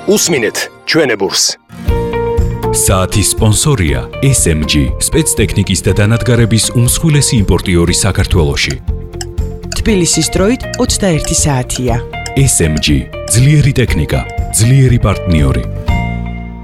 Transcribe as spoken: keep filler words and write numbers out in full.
უსმინეთ ჩვენებურს. საათის სპონსორია ეს ემ ჯი, სპეცტექნიკის და დანადგარების უმსხვილესი იმპორტიორი საქართველოში. თბილისის დროით ოცდაერთი საათია. ეს ემ ჯი, ძლიერი ტექნიკა, ძლიერი პარტნიორი.